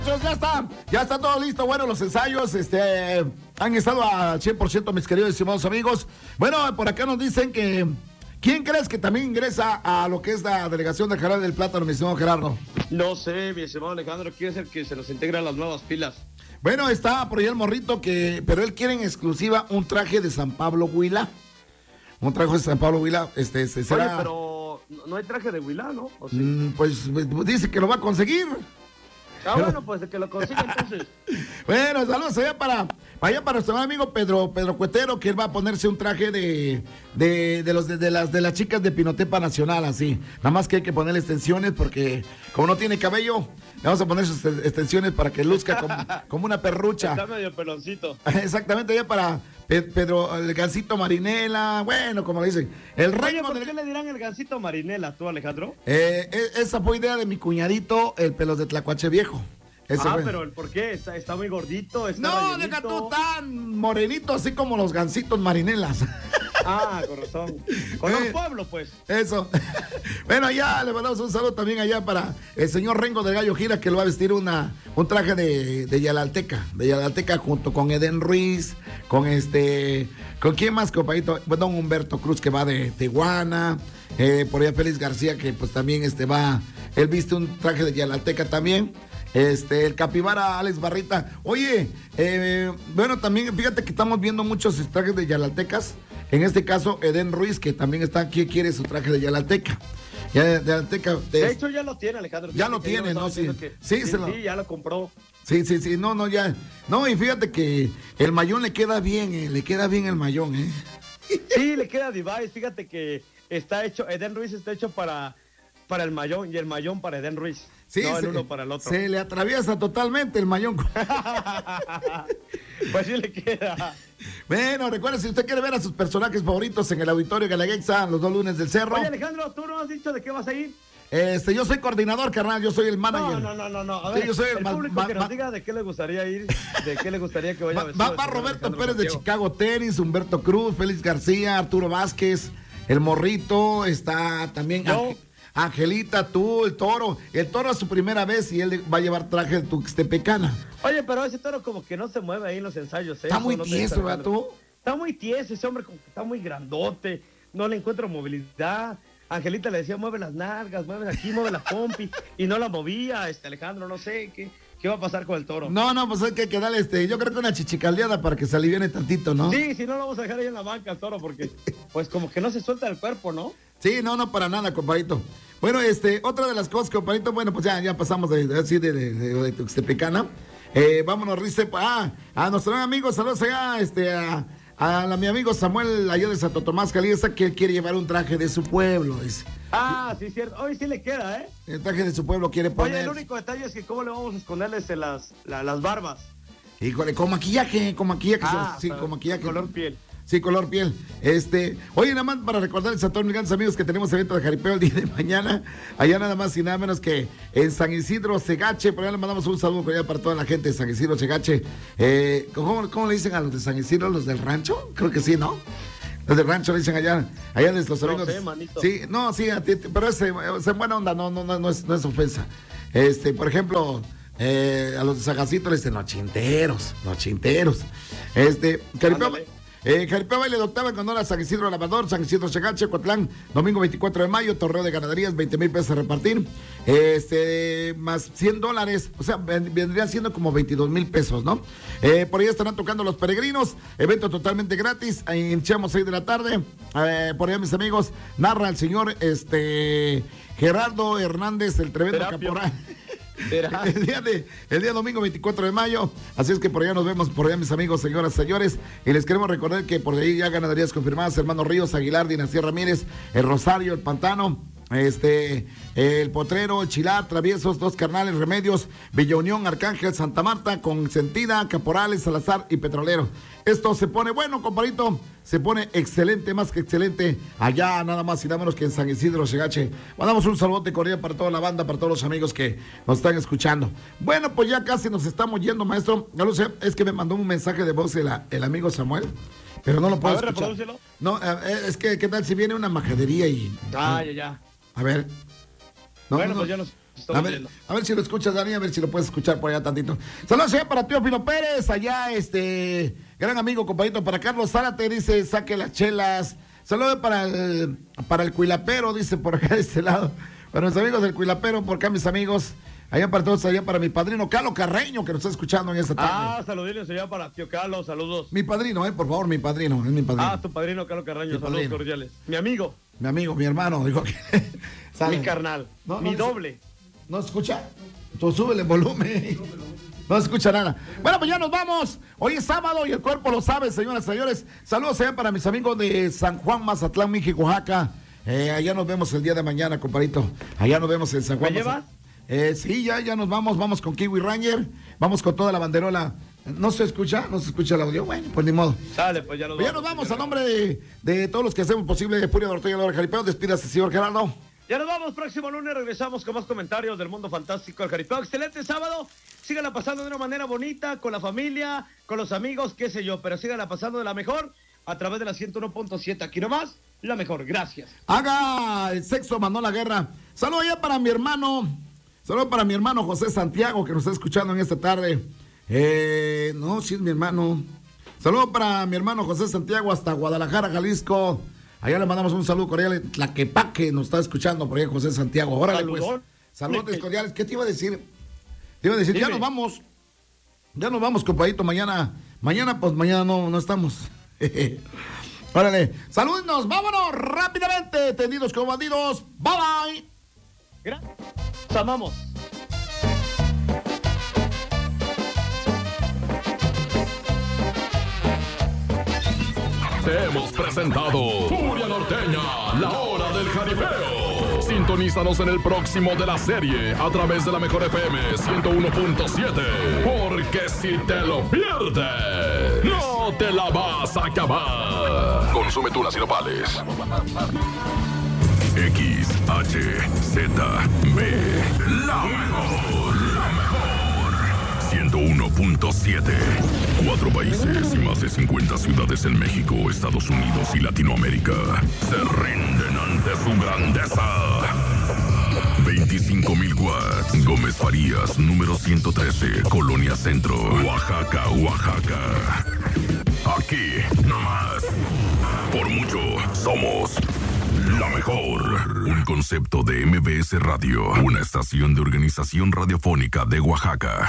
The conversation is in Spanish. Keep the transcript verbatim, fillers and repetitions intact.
Ya está, ya está todo listo. Bueno, los ensayos este, han estado al cien por ciento, mis queridos y estimados amigos. Bueno, por acá nos dicen que... ¿Quién crees que también ingresa a lo que es la delegación de Jarabe del Plátano, mi estimado Gerardo? No sé, mi estimado Alejandro, quiere ser que se nos integran las nuevas filas. Bueno, está por ahí el morrito que... Pero él quiere en exclusiva un traje de San Pablo Huila. Un traje de San Pablo Huila, este, este será... Oye, pero no hay traje de Huila, ¿no? ¿O sí? Mm, pues dice que lo va a conseguir. Ah, bueno, pues de que lo consiga entonces. Bueno, saludos allá para, allá para nuestro amigo Pedro, Pedro Cuetero, que él va a ponerse un traje de, de, de los de, de las de las chicas de Pinotepa Nacional, así. Nada más que hay que ponerle extensiones porque como no tiene cabello, le vamos a poner sus extensiones para que luzca como, como una perrucha. Está medio peloncito. Exactamente, allá para Pedro, el Gansito Marinela, bueno, como le dicen. El Oye, reino ¿por del... qué le dirán el Gansito Marinela, tú, Alejandro? Eh, esa fue idea de mi cuñadito, el Pelos de Tlacuache Viejo. Ese ah, fue. pero el por qué, está, está muy gordito, está No, rellenito. deja tú tan morenito así como los gansitos marinelas. Ah, con razón. Color Eh, pueblo, pues. Eso. Bueno, allá le mandamos un saludo también allá para el señor Rengo del Gallo Gira, que lo va a vestir una, un traje de, de Yalalteca, de Yalalteca junto con Eden Ruiz, con este, ¿con quién más, compadrito? Don Humberto Cruz, que va de Tijuana, eh, por allá Félix García, que pues también este va, él viste un traje de Yalalteca también. Este, el capibara Alex Barrita. Oye, eh, bueno, también fíjate que estamos viendo muchos trajes de Yalaltecas. En este caso, Eden Ruiz, que también está aquí, quiere su traje de Yalalteca. Ya, de Yalalteca. De, de hecho, ya lo tiene, Alejandro. Ya lo tiene, ¿no? Sí, que, sí, sí, se lo... sí, ya lo compró. Sí, sí, sí, no, no, ya. No, y fíjate que el mayón le queda bien, eh, le queda bien el mayón, ¿eh? Sí, le queda Device. Fíjate que está hecho, Eden Ruiz está hecho para, para el mayón y el mayón para Eden Ruiz. Sí, no, se, el uno para el otro. Se le atraviesa totalmente el mayón. Pues sí le queda. Bueno, recuerda, si usted quiere ver a sus personajes favoritos en el Auditorio Galaguexa los dos lunes del Cerro. Oye, Alejandro, ¿tú no has dicho de qué vas a ir? Este, yo soy coordinador, carnal, yo soy el manager. No, no, no, no, no. A ver, sí, yo soy el, el público ma, que ma, nos diga de qué le gustaría ir, de qué le gustaría que vaya va, vestido. Va, va Roberto Alejandro Pérez Santiago. de Chicago Tennis, Humberto Cruz, Félix García, Arturo Vázquez, el Morrito, está también Yo. Angelita, tú, el Toro. El Toro es su primera vez y él va a llevar traje de tuxtepecana. Oye, pero ese Toro como que no se mueve ahí en los ensayos, ¿eh? Está muy no tieso, ¿verdad tú? Está muy tieso ese hombre, como que está muy grandote, no le encuentro movilidad. Angelita le decía, mueve las nalgas, mueve aquí, mueve la pompi, y no la movía, este Alejandro, no sé, ¿qué, qué va a pasar con el Toro? No, no, pues hay que, que darle, este, yo creo que una chichicaldeada para que se aliviane tantito, ¿no? Sí, si no lo vamos a dejar ahí en la banca al Toro, porque pues como que no se suelta el cuerpo, ¿no? Sí, no, no, para nada, compadrito. Bueno, este, otra de las cosas, compadrito, bueno, pues ya, ya pasamos de, de, de, de, de, de Tuxtepecana. Eh, vámonos, Rice, ah, a nuestro amigo, saludos allá, este, a... A la, mi amigo Samuel, allá de Santo Tomás, Caliesta, que él quiere llevar un traje de su pueblo, dice. Ah, sí, cierto. Hoy sí le queda, ¿eh? El traje de su pueblo quiere poner. Oye, el único detalle es que cómo le vamos a esconderles las, la, las barbas. Híjole, con maquillaje, con maquillaje. Ah, sí, con maquillaje. Color piel. Sí, color piel. Este, oye, nada más para recordarles a todos mis grandes amigos que tenemos evento de jaripeo el día de mañana. Allá nada más y nada menos que en San Isidro Segache. Por allá le mandamos un saludo allá para toda la gente de San Isidro Segache. Eh, ¿cómo, ¿Cómo le dicen a los de San Isidro? ¿Los del rancho? Creo que sí, ¿no? Los del rancho le dicen allá. Allá les los amigos. No sé, manito. Sí, no, sí, a ti, pero es en buena onda, no, no, no, no es, no es ofensa. Este, por ejemplo. Eh, a los de Sagacito les dicen nochinteros, nochinteros. Este, Jaripeo, eh, Jaripeo Baile de Octava en honor a San Isidro Lavador, San Isidro Segache, Cotlán, domingo veinticuatro de mayo, torneo de ganaderías, veinte mil pesos a repartir, este, más cien dólares, o sea, vendrían siendo como veintidós mil pesos, ¿no? Eh, por ahí estarán tocando los peregrinos, evento totalmente gratis, iniciamos seis de la tarde, eh, por allá mis amigos, narra el señor, este, Gerardo Hernández, el tremendo Terapio. caporal. El día, de, el día domingo veinticuatro de mayo, así es que por allá nos vemos, por allá mis amigos, señoras, señores, y les queremos recordar que por ahí ya ganaderías confirmadas, Hermano Ríos, Aguilar, Dinastía Ramírez, el Rosario, el Pantano, este, el Potrero, el Chilar, Traviesos, Dos Carnales, Remedios, Villa Unión, Arcángel, Santa Marta, Consentida, Caporales, Salazar y Petrolero. Esto se pone bueno, compadrito, se pone excelente, más que excelente, allá nada más y nada menos que en San Isidro Segache. Mandamos un saludote cordial para toda la banda, para todos los amigos que nos están escuchando. Bueno, pues ya casi nos estamos yendo, maestro. Ya lo sé, es que me mandó un mensaje de voz el, el amigo Samuel, pero no lo puedo A ver, escuchar. reprodúcelo. No, es que, ¿qué tal si viene una majadería y... Ah, ya, ya. A ver. No, bueno, no, pues ya nos A ver, a ver si lo escuchas, Dani, a ver si lo puedes escuchar por allá tantito. Saludos allá para Teófilo Pérez, allá este gran amigo, compañito, para Carlos Zárate, dice, saque las chelas. Saludos para el, para el Cuilapero, dice por acá de este lado. Para mis amigos del Cuilapero, por acá mis amigos. Allá para todos, allá para mi padrino Carlos Carreño, que nos está escuchando en esta tarde. Ah, saluditos allá para tío Carlos, saludos. Mi padrino, eh, por favor, mi padrino, es mi padrino. Ah, tu padrino Carlos Carreño, mi saludos padrino. cordiales. Mi amigo. Mi amigo, mi hermano, digo que... mi carnal, no, mi no, doble. ¿No escucha? Tú súbele el volumen. No escucha nada. Bueno, pues ya nos vamos. Hoy es sábado y el cuerpo lo sabe, señoras y señores. Saludos allá para mis amigos de San Juan, Mazatlán, México, Oaxaca. Eh, allá nos vemos el día de mañana, compadrito. Allá nos vemos en San Juan. ¿Me llevas? Eh, sí, ya, ya nos vamos, vamos con Kiwi Ranger, vamos con toda la banderola. ¿No se escucha? ¿No se escucha el audio? Bueno, pues ni modo. Sale, pues ya nos pues vamos. Ya nos vamos a nombre de, de todos los que hacemos posible de Furia Norteña del Jaripeo. Despídase, señor Gerardo. Ya nos vamos, próximo lunes regresamos con más comentarios del mundo fantástico del Jaripeo. Excelente sábado, síganla pasando de una manera bonita, con la familia, con los amigos, qué sé yo, pero síganla pasando de la mejor a través de la ciento uno punto siete. Aquí nomás, la mejor, gracias. Haga el sexo, mandó la guerra. Saludos allá para mi hermano, saludos para mi hermano José Santiago, que nos está escuchando en esta tarde. Eh, no, sí es mi hermano. Saludos para mi hermano José Santiago hasta Guadalajara, Jalisco. Allá le mandamos un saludo cordial. Tlaquepaque nos está escuchando por ahí José Santiago. Órale, pues. Saludos cordiales. ¿Qué te iba a decir? Te iba a decir, Dime. ya nos vamos. Ya nos vamos, compadito. Mañana, mañana, pues mañana no, no estamos. Órale. Saludnos, vámonos rápidamente. Tendidos como bandidos. Bye bye. Gracias. Nos amamos. Te hemos presentado Furia Norteña, la hora del jaripeo. Sintonízanos en el próximo de la serie a través de la mejor F M ciento uno punto siete. Porque si te lo pierdes, no te la vas a acabar. Consume tunas y nopales. X, H, Z, B, la mejor, la mejor. ciento uno punto siete. Cuatro países y más de cincuenta ciudades en México, Estados Unidos y Latinoamérica se rinden ante su grandeza. veinticinco mil watts. Gómez Farías, número ciento trece, Colonia Centro, Oaxaca, Oaxaca. Aquí, nomás. Por mucho, somos la mejor. Un concepto de M B S Radio, una estación de organización radiofónica de Oaxaca.